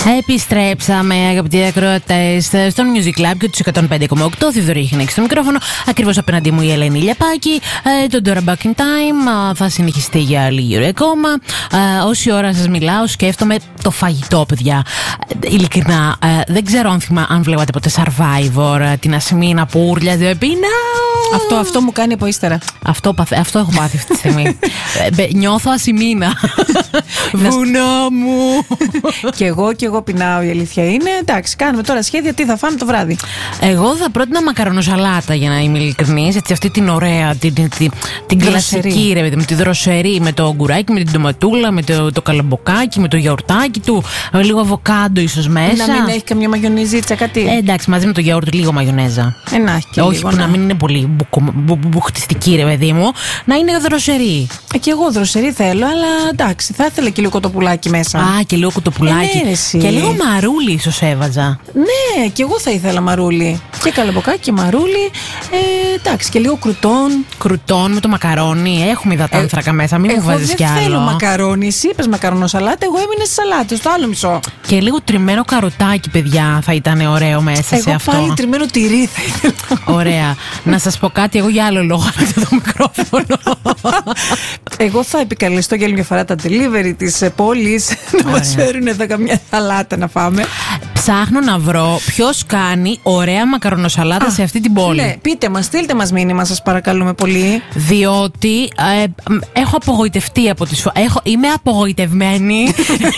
Επιστρέψαμε, αγαπητοί ακροατές, στον Music Club και τους 105,8. Θηδωρή Χινέκη στο μικρόφωνο. Ακριβώς απέναντί μου η Ελένη Λιαπάκη. Το Dora Back in Time θα συνεχιστεί για λίγη ώρα ακόμα. Όση ώρα σας μιλάω, σκέφτομαι το φαγητό, παιδιά. Ειλικρινά, δεν ξέρω αν βλέπατε ποτέ Survivor, την Ασημίνα που ούρλιαζε. Αυτό μου κάνει από ύστερα. Αυτό έχω πάθει αυτή τη στιγμή. Νιώθω Ασημίνα. Βουνό μου. Και εγώ πεινάω, η αλήθεια είναι. Εντάξει, κάνουμε τώρα σχέδια τι θα φάμε το βράδυ. Εγώ θα πρότεινα μακαρονοσαλάτα, για να είμαι ειλικρινής. Έτσι, αυτή την ωραία, την κλασική, ρε παιδί, με τη δροσερή, με το ογκουράκι, με την ντοματούλα, με το καλαμποκάκι, με το γιαουρτάκι του, με λίγο αβοκάντο ίσως μέσα. Να μην έχει καμιά μαγιονεζίτσα, κάτι. Εντάξει, μαζί με το γιαούρτι λίγο μαγιονέζα. Να έχει και όχι λίγο, που να μην είναι πολύ μπουχτιστική, ρε παιδί μου, να είναι δροσερή. Και εγώ δροσερή θέλω, αλλά εντάξει, θα ήθελα και λίγο κοτοπουλάκι μέσα. Α, και λίγο κοτοπουλάκι. Και λίγο μαρούλι ίσως έβαζα. Ναι, και εγώ θα ήθελα μαρούλι. Και καλαμποκάκι και μαρούλι. Εντάξει, και λίγο κρουτόν. Κρουτόν με το μακαρόνι. Έχουμε υδατάνθρακα μέσα, μην μου βάζεις κι άλλο. Εγώ δεν θέλω μακαρόνι. Εσύ είπες μακαρονοσαλάτα, εγώ έμεινε στις σαλάτες, το άλλο μισό. Και λίγο τριμμένο καροτάκι, παιδιά, θα ήταν ωραίο μέσα σε αυτό. Εγώ πάλι τριμμένο τυρί θα ήθελα. Ωραία. Να σας πω κάτι, εγώ για άλλο λόγο αυτό το μικρόφωνο. Εγώ θα επικαλεστώ για άλλη μια φορά τα delivery της πόλης να μας φέρουν εδώ καμιά σαλάτα να φάμε. Ψάχνω να βρω ποιος κάνει ωραία μακαρονοσαλάτα σε αυτή την πόλη. Ναι, πείτε μας, στείλτε μας μήνυμα, σας παρακαλούμε πολύ. Διότι έχω απογοητευτεί από τις είμαι απογοητευμένη.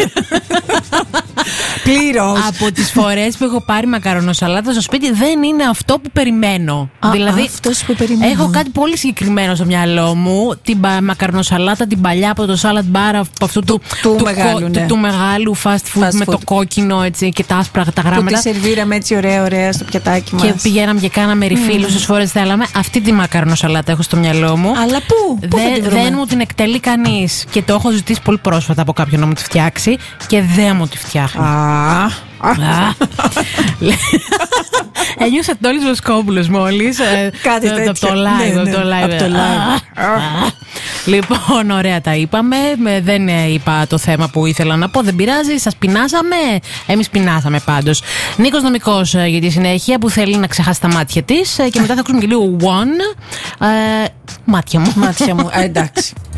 Πλήρως. Από τις φορές που έχω πάρει μακαρονοσαλάτα στο σπίτι, δεν είναι αυτό που περιμένω. Δηλαδή, αυτός που περιμένω. Έχω κάτι πολύ συγκεκριμένο στο μυαλό μου. Την μακαρονοσαλάτα, την παλιά από το salad bar, από αυτού του μεγάλου fast food με το κόκκινο έτσι, και τα άσπρα τα γράμματα. Που τη σερβίραμε έτσι ωραία στο πιατάκι μας. Και πηγαίναμε και κάναμε refill όσες φορές θέλαμε. Αυτή τη μακαρονοσαλάτα έχω στο μυαλό μου. Αλλά πού? Δεν μου την εκτελεί κανείς. Και το έχω ζητήσει πολύ πρόσφατα από κάποιον να μου τη φτιάξει και δεν μου τη φτιάχνει. Ένιωσα Τόλης Βοσκόπουλος μόλις. Κάτι τέτοιο. Από το live. Λοιπόν, ωραία τα είπαμε. Δεν είπα το θέμα που ήθελα να πω. Δεν πειράζει. Σας πεινάσαμε. Εμείς πεινάσαμε πάντως. Νίκος Νομικός για τη συνέχεια, που θέλει να ξεχάσει τα μάτια της. Και μετά θα ακούσουμε και λίγο One. Μάτια μου. Εντάξει.